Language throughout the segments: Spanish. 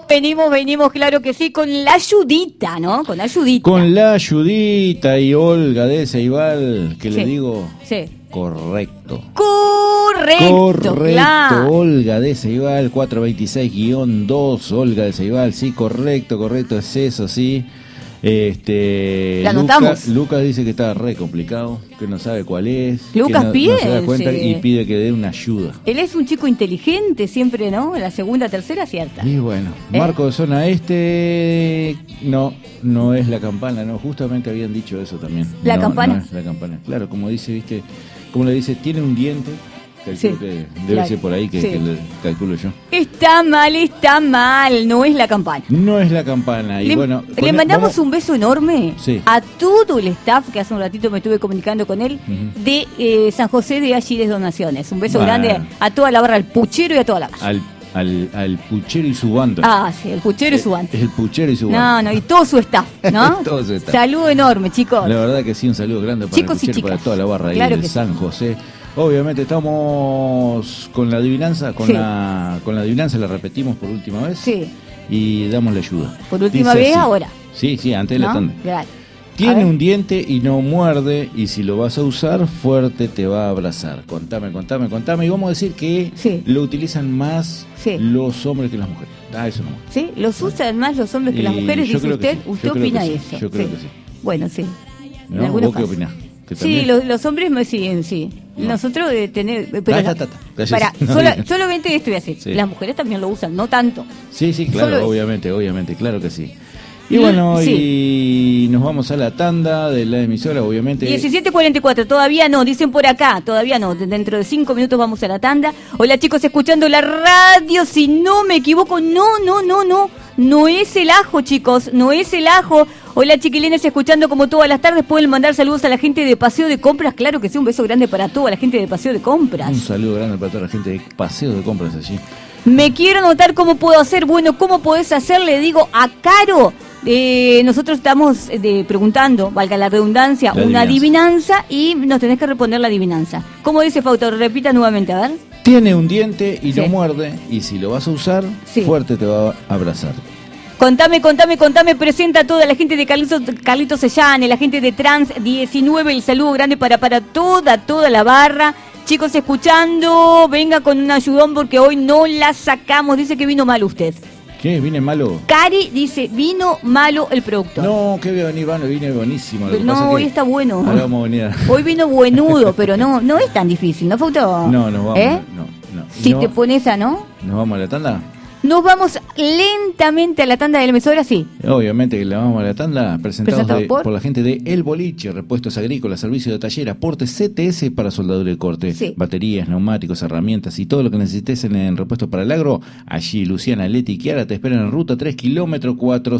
Venimos, claro que sí, con la ayudita, ¿no? Con la ayudita. Con la ayudita y Olga de Ceibal, que Sí. le digo Sí. correcto. Correcto, claro. Olga de Ceibal, 426-2, Olga de Ceibal, sí, correcto, es eso, sí. La anotamos. Lucas dice que está re complicado, que no sabe cuál es. Lucas que no, pide, no se da cuenta sí. y pide que dé una ayuda. Él es un chico inteligente siempre, ¿no? En la segunda, tercera, acierta. Y bueno, Marco de Zona Este, no es la campana, no, justamente habían dicho eso también. ¿La campana? No es la campana, claro, como dice, viste, como le dice, tiene un diente, calculo Sí, que debe claro. ser por ahí que Sí. le calculo yo. Está mal, no es la campana. No es la campana, y bueno. Le mandamos un beso enorme Sí. a todo el staff, que hace un ratito me estuve comunicando con él, de San José de Allides Donaciones. Un beso Bueno. grande a toda la barra, al puchero y a toda la barra. Al puchero y su banda. Ah, sí, el puchero y su banda. El puchero y su banda. No, y todo su staff, ¿no? Todo su staff. Saludo enorme, chicos. La verdad que sí, un saludo grande para Chicos y el puchero, para chicas. toda la barra ahí Claro de que sí. San José. Obviamente estamos con la adivinanza, con Sí. la adivinanza la repetimos por última vez. Sí. Y damos la ayuda. Por última Dice vez así. ahora. Sí, antes de la ¿No? tanda. Claro. A Tiene ver. un diente y no muerde, y si lo vas a usar, fuerte te va a abrazar. Contame. Y vamos a decir que Sí. lo utilizan más Sí. los hombres que las mujeres. Eso no. ¿Sí? ¿Los usan más los hombres que las Y mujeres? yo Dice creo que usted. sí, ¿Usted yo creo opina que sí, eso? yo creo que sí. Bueno, sí. En ¿No? algunos ¿Vos qué casos. opinás? ¿Que Sí, también? los hombres me siguen, sí. No. Nosotros de tener... Pero Gracias. para, No, solamente esto voy a decir. Sí. Las mujeres también lo usan, no tanto. Sí, claro, Solo eso. obviamente, claro que sí. Y bueno, Sí. y nos vamos a la tanda de la emisora, obviamente. 17:44, todavía no, dicen por acá, todavía no. Dentro de 5 minutos vamos a la tanda. Hola chicos, escuchando la radio, si no me equivoco, no es el ajo, chicos, no es el ajo. Hola chiquilines, escuchando como todas las tardes, pueden mandar saludos a la gente de Paseo de Compras, claro que sí, un beso grande para toda la gente de Paseo de Compras. Un saludo grande para toda la gente de Paseo de Compras allí. Me quiero anotar cómo puedo hacer. Bueno, ¿cómo podés hacer? Le digo a Caro. Nosotros estamos preguntando, valga la redundancia, una adivinanza y nos tenés que responder la adivinanza. ¿Cómo dice Fausto? Repita nuevamente, a ver. Tiene un diente y Sí. no muerde, y si lo vas a usar, Sí. fuerte te va a abrazar. Contame, presenta a toda la gente de Carlitos Sellane, la gente de Trans 19, el saludo grande para toda la barra. Chicos, escuchando, venga con un ayudón porque hoy no la sacamos. Dice que vino mal usted. ¿Qué? ¿Vine malo? Cari dice, vino malo el productor. No, que voy a venir, vine buenísimo. Lo que No, pasa hoy que está bueno. ahora vamos a venir. Hoy vino buenudo, pero no es tan difícil, ¿no, Fausto? No, nos vamos. ¿Eh? No. Si No, te pones a, ¿no? ¿Nos vamos a la tanda? Nos vamos lentamente a la tanda de la emisora, sí. Obviamente que le vamos a la tanda, presentados Presentado por la gente de El Boliche, repuestos agrícolas, servicio de taller, aporte CTS para soldadura y corte, Sí. baterías, neumáticos, herramientas y todo lo que necesites en repuestos para el agro. Allí Luciana, Leti y Kiara te esperan en ruta 3, kilómetro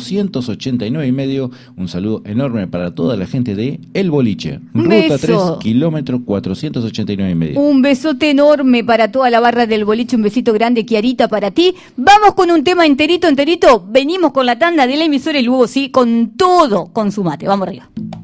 489,5. Un saludo enorme para toda la gente de El Boliche. Un Ruta beso. 3, kilómetro 489,5. Un besote enorme para toda la barra del boliche, un besito grande, Kiarita, para ti. Vamos con un tema enterito. Venimos con la tanda de la emisora y luego sí, con todo, con su mate. Vamos arriba.